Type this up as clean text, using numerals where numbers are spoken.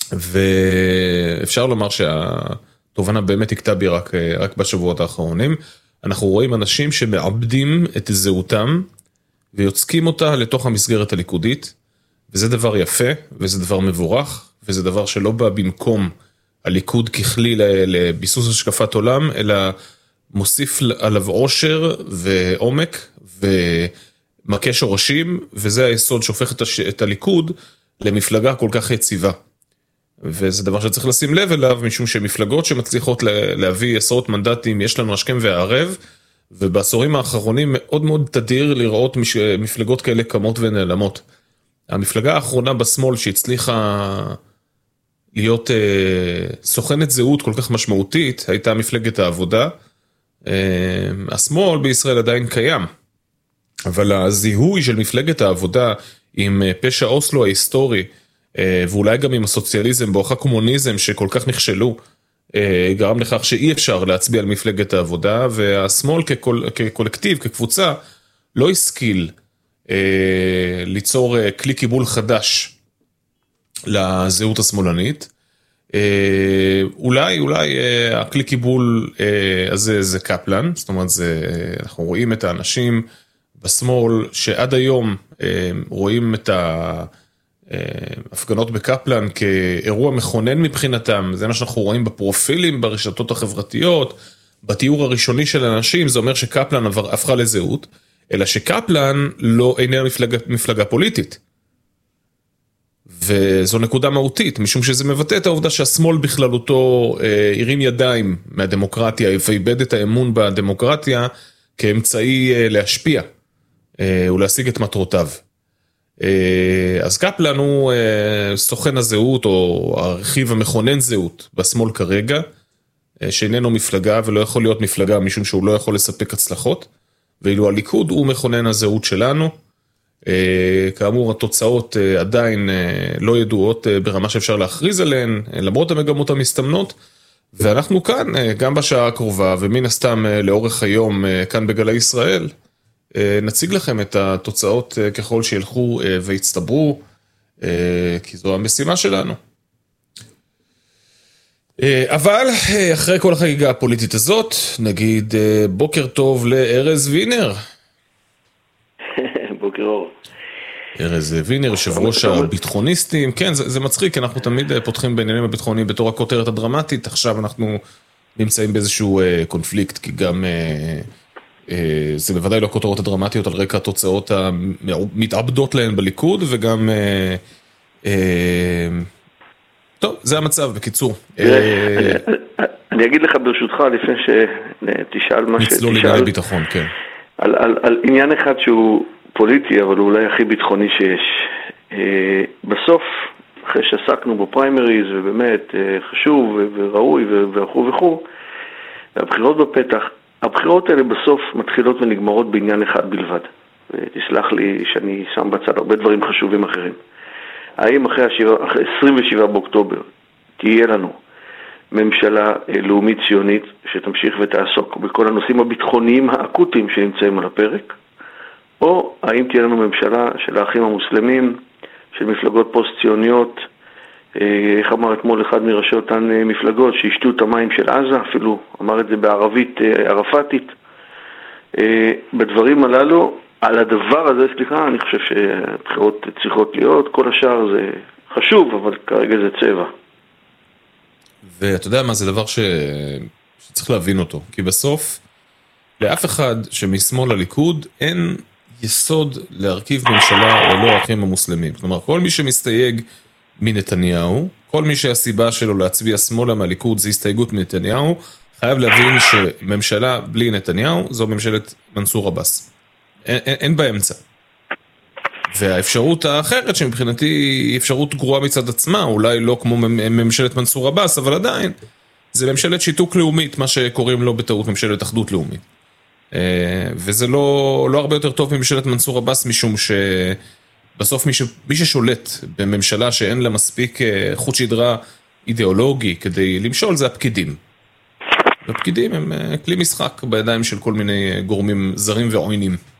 ואפשר לומר שהתובנה באמת הכתה בי רק בשבועות האחרונים. אנחנו רואים אנשים שמאבדים את זהותם, ויוצקים אותה לתוך המסגרת הליכודית, וזה דבר יפה, וזה דבר מבורך, וזה דבר שלא בא במקום הליכוד ככלי לביסוס השקפת עולם, אלא מוסיף עליו עושר ועומק, ומכה שורשים, וזה היסוד שהופך את הליכוד למפלגה כל כך יציבה. וזה דבר שצריך לשים לב אליו, משום שמפלגות שמצליחות להביא עשרות מנדטים, יש לנו השכם והערב, ובעשורים האחרונים מאוד מאוד תדיר לראות מפלגות כאלה קמות ונעלמות. המפלגה האחרונה בשמאל שהצליחה להיות סוכנת זהות כל כך משמעותית, הייתה מפלגת העבודה. השמאל בישראל עדיין קיים, אבל הזיהוי של מפלגת העבודה עם פשע אוסלו ההיסטורי, ואולי גם עם הסוציאליזם בואכה קומוניזם שכל כך נכשלו, גרם לכך שאי אפשר להצביע על מפלגת העבודה, והשמאל כקולקטיב, כקבוצה, לא השכיל ליצור כלי קיבול חדש לזהות השמאלנית. אולי הכלי קיבול הזה זה קפלן, זאת אומרת אנחנו רואים את האנשים בשמאל שעד היום רואים את ההפגנות בקפלן כאירוע מכונן מבחינתם. זה מה שאנחנו רואים בפרופילים ברשתות החברתיות, בתיאור הראשוני של אנשים. זה אומר שקפלן הפכה לזהות, אלא שקפלן לא איננה מפלגה פוליטית. וזו נקודה מהותית, משום שזה מבטא את העובדה שהשמאל בכללותו הרים ידיים מהדמוקרטיה, ואיבד את האמון בדמוקרטיה כאמצעי להשפיע ולהשיג את מטרותיו. אז קפלן הוא סוכן הזהות, או הרכיב המכונן זהות בשמאל כרגע, שאיננו מפלגה ולא יכול להיות מפלגה משום שהוא לא יכול לספק הצלחות, ואילו הליכוד הוא מכונן הזהות שלנו. כאמור התוצאות עדיין לא ידועות ברמה שאפשר להכריז עליהן, למרות המגמות המסתמנות, ואנחנו כאן גם בשעה הקרובה, ומן הסתם לאורך היום כאן בגלי ישראל, נציג לכם את התוצאות ככל שילכו ויצטברו, כי זו המשימה שלנו. אבל אחרי כל החגיגה הפוליטית הזאת, נגיד בוקר טוב לארז וינר. בוקר אור. ארז וינר, יושב ראש הביטחוניסטים. כן, זה מצחיק, אנחנו תמיד פותחים בעניינים הביטחוניים בתור הכותרת הדרמטית. עכשיו אנחנו נמצאים באיזשהו קונפליקט, כי גם זה בוודאי לא הכותרות הדרמטיות על רקע התוצאות המתאבדות להן בליכוד, וגם טוב, זה המצב בקיצור. אני אגיד לך ברשותך לפני שתשאל מה שתשאל. נצלול לענייני ביטחון, כן. על עניין אחד שהוא פוליטי, אבל הוא אולי הכי ביטחוני שיש. בסוף, אחרי שעסקנו בפריימריז, ובאמת חשוב וראוי וכו', והבחירות בפתח, הבחירות האלה בסוף מתחילות ונגמרות בעניין אחד בלבד. ותסלח לי שאני שם בצד הרבה דברים חשובים אחרים. האם אחרי 27 באוקטובר תהיה לנו ממשלה לאומית ציונית שתמשיך ותעסוק בכל הנושאים הביטחוניים האקוטיים שנמצאים על הפרק, או האם תהיה לנו ממשלה של האחים המוסלמים, של מפלגות פוסט-ציוניות, איך אמר אתמול אחד מראשי אותן מפלגות שישתו את המים של עזה, אפילו אמר את זה בערבית ערפתית. בדברים הללו, על הדבר הזה, סליחה, אני חושב שהבחירות צריכות להיות, כל השאר זה חשוב, אבל כרגע זה צבע. ואתה יודע מה, זה דבר שצריך להבין אותו, כי בסוף, לאף אחד שמשמאל הליכוד אין יסוד להרכיב ממשלה ללא האחים המוסלמים. כלומר, כל מי שמסתייג מנתניהו, כל מי שהסיבה שלו להצביע שמאלה מהליכוד זה הסתייגות מנתניהו, חייב להבין שממשלה בלי נתניהו זו ממשלת מנסור עבאס. אין באמצע. והאפשרות האחרת שמבחינתי היא אפשרות גרועה מצד עצמה, אולי לא כמו ממשלת מנסור עבאס, אבל עדיין זה ממשלת שיתוק לאומית, מה שקוראים לו בטעות ממשלת אחדות לאומית. וזה לא הרבה יותר טוב מממשלת מנסור עבאס, משום שבסוף מי ששולט בממשלה שאין לה מספיק חוט שדרה אידיאולוגי כדי למשול זה הפקידים. והפקידים הם כלי משחק בידיים של כל מיני גורמים זרים ועוינים.